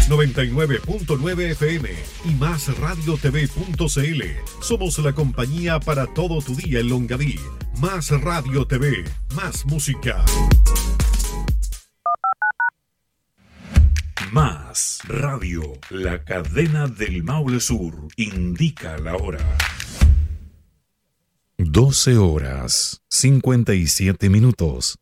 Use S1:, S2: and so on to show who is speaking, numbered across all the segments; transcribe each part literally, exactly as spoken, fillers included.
S1: noventa y nueve punto nueve F M y más radio t v punto c l. Somos la compañía para todo tu día en Longaví. Más Radio T V, más música.
S2: Más Radio, la cadena del Maule Sur, indica la hora. doce horas, cincuenta y siete minutos.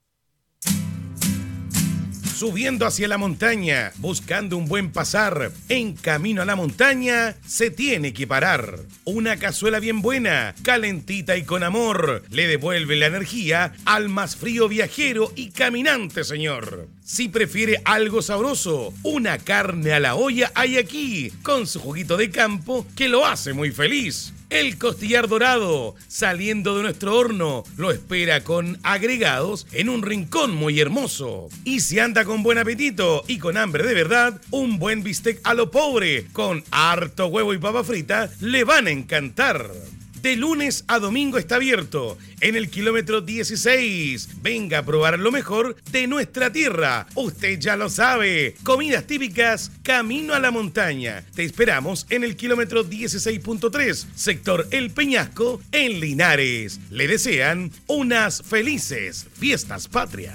S3: Subiendo hacia la montaña, buscando un buen pasar, en camino a la montaña se tiene que parar. Una cazuela bien buena, calentita y con amor, le devuelve la energía al más frío viajero y caminante, señor. Si prefiere algo sabroso, una carne a la olla hay aquí, con su juguito de campo que lo hace muy feliz. El costillar dorado, saliendo de nuestro horno, lo espera con agregados en un rincón muy hermoso. Y si anda con buen apetito y con hambre de verdad, un buen bistec a lo pobre, con harto huevo y papa frita, le van a encantar. De lunes a domingo está abierto en el kilómetro dieciséis. Venga a probar lo mejor de nuestra tierra. Usted ya lo sabe. Comidas típicas, camino a la montaña. Te esperamos en el kilómetro dieciséis punto tres, sector El Peñasco, en Linares. Le desean unas felices fiestas patrias.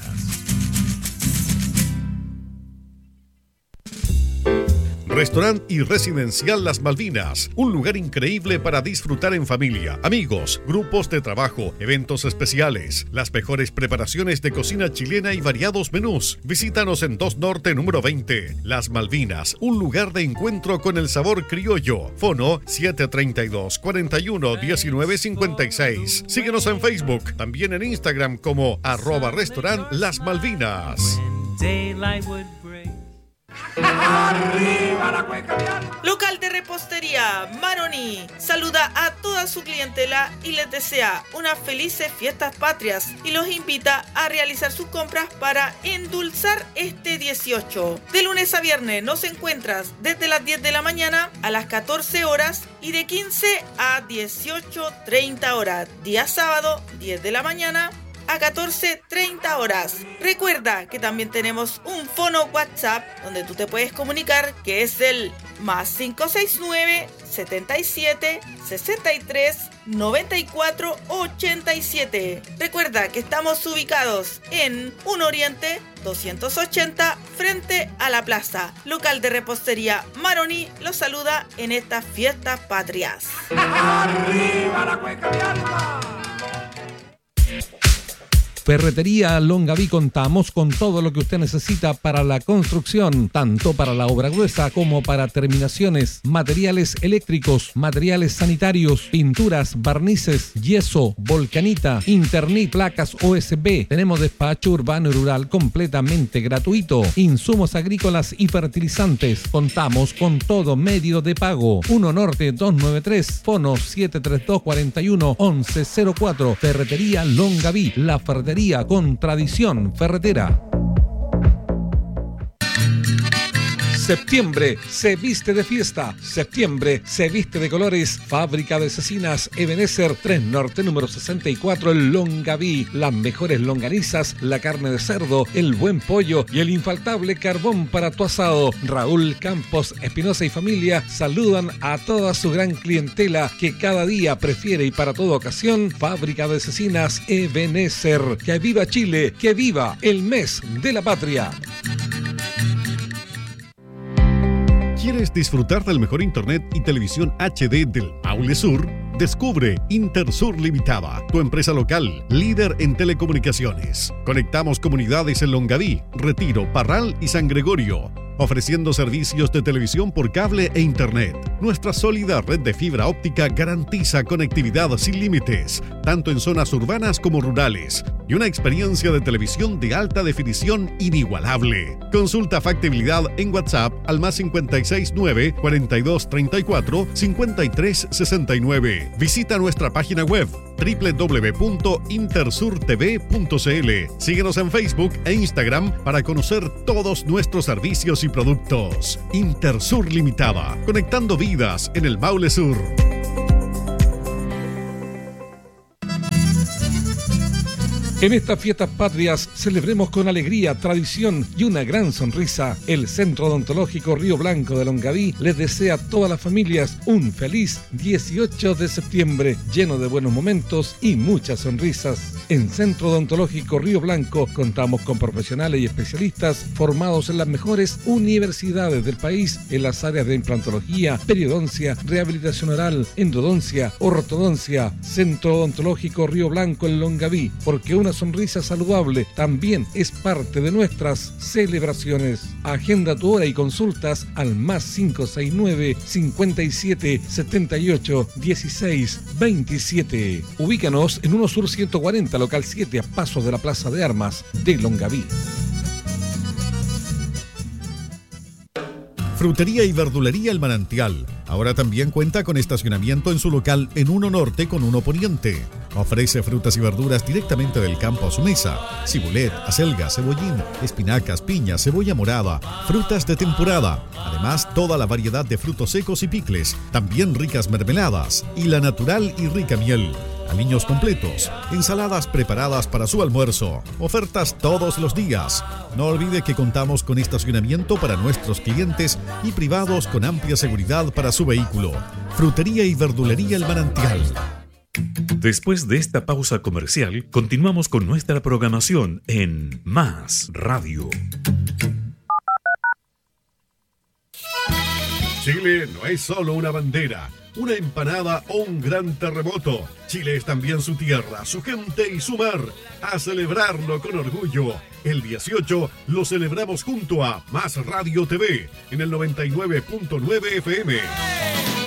S1: Restaurante y Residencial Las Malvinas, un lugar increíble para disfrutar en familia, amigos, grupos de trabajo, eventos especiales, las mejores preparaciones de cocina chilena y variados menús. Visítanos en dos Norte número veinte. Las Malvinas, un lugar de encuentro con el sabor criollo. Fono siete treinta y dos, cuarenta y uno, diecinueve cincuenta y seis. Síguenos en Facebook, también en Instagram como arroba restaurant Las Malvinas.
S4: Local de repostería Maroni saluda a toda su clientela y les desea unas felices fiestas patrias y los invita a realizar sus compras para endulzar este dieciocho. De lunes a viernes nos encuentras desde las diez de la mañana a las catorce horas y de quince a dieciocho treinta horas. Día sábado, diez de la mañana a catorce treinta horas. Recuerda que también tenemos un fono WhatsApp donde tú te puedes comunicar, que es el más cinco seis nueve, setenta y siete, sesenta y tres, noventa y cuatro, ochenta y siete. Recuerda que estamos ubicados en un Oriente doscientos ochenta frente a la plaza. Local de repostería Maroni los saluda en estas fiestas patrias.
S5: ¡Arriba la cueca de alma!
S6: Ferretería Longaví, contamos con todo lo que usted necesita para la construcción, tanto para la obra gruesa como para terminaciones, materiales eléctricos, materiales sanitarios, pinturas, barnices, yeso, volcanita, internet, placas U S B. Tenemos despacho urbano y rural completamente gratuito, insumos agrícolas y fertilizantes. Contamos con todo medio de pago. uno Norte doscientos noventa y tres, fono siete tres dos, cuarenta y uno, once cero cuatro. Ferretería Longaví, la ferretería con tradición ferretera. Septiembre se viste de fiesta, septiembre se viste de colores. Fábrica de Cecinas Ebenezer, tres Norte número sesenta y cuatro, en Longaví. Las mejores longanizas, la carne de cerdo, el buen pollo y el infaltable carbón para tu asado. Raúl Campos Espinosa y familia saludan a toda su gran clientela que cada día prefiere y para toda ocasión Fábrica de Cecinas Ebenezer. Que viva Chile, que viva el mes de la patria.
S1: ¿Quieres disfrutar del mejor internet y televisión H D del Maule Sur? Descubre Intersur Limitada, tu empresa local, líder en telecomunicaciones. Conectamos comunidades en Longaví, Retiro, Parral y San Gregorio, ofreciendo servicios de televisión por cable e internet. Nuestra sólida red de fibra óptica garantiza conectividad sin límites, tanto en zonas urbanas como rurales, y una experiencia de televisión de alta definición inigualable. Consulta factibilidad en WhatsApp al más cincuenta y seis nueve, cuarenta y dos treinta y cuatro, cincuenta y tres sesenta y nueve. Visita nuestra página web doble u doble u doble u punto intersur t v punto c l. Síguenos en Facebook e Instagram para conocer todos nuestros servicios y productos. Intersur Limitada, conectando vidas en el Maule Sur.
S6: En estas fiestas patrias celebremos con alegría, tradición y una gran sonrisa. El Centro Odontológico Río Blanco de Longaví les desea a todas las familias un feliz dieciocho de septiembre, lleno de buenos momentos y muchas sonrisas. En Centro Odontológico Río Blanco contamos con profesionales y especialistas formados en las mejores universidades del país en las áreas de implantología, periodoncia, rehabilitación oral, endodoncia, ortodoncia. Centro Odontológico Río Blanco en Longaví, porque una sonrisa saludable también es parte de nuestras celebraciones. Agenda tu hora y consultas al más cinco seis nueve, cincuenta y siete, setenta y ocho, dieciséis, veintisiete. Ubícanos en uno Sur ciento cuarenta, local siete, a pasos de la Plaza de Armas de Longaví.
S1: Frutería y verdulería El Manantial. Ahora también cuenta con estacionamiento en su local en uno Norte con uno Poniente. Ofrece frutas y verduras directamente del campo a su mesa. Cibulet, acelga, cebollín, espinacas, piña, cebolla morada, frutas de temporada. Además, toda la variedad de frutos secos y picles. También ricas mermeladas y la natural y rica miel. Aliños completos, ensaladas preparadas para su almuerzo, ofertas todos los días. No olvide que contamos con estacionamiento para nuestros clientes y privados con amplia seguridad para su vehículo. Frutería y verdulería El Manantial.
S2: Después de esta pausa comercial, continuamos con nuestra programación en Más Radio.
S1: Chile no es solo una bandera, una empanada o un gran terremoto. Chile es también su tierra, su gente y su mar. A celebrarlo con orgullo. El dieciocho lo celebramos junto a Más Radio T V en el noventa y nueve punto nueve F M.